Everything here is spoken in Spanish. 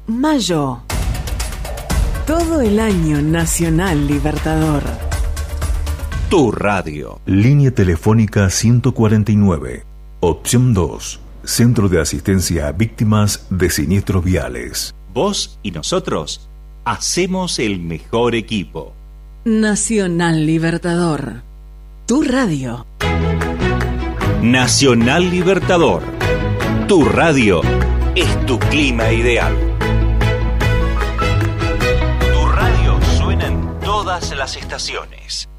Mayo. Todo el año Nacional Libertador. Tu radio. Línea telefónica 149. Opción 2. Centro de Asistencia a Víctimas de Siniestros Viales. Vos y nosotros hacemos el mejor equipo. Nacional Libertador. Tu radio. Nacional Libertador. Tu radio es tu clima ideal. Tu radio suena en todas las estaciones.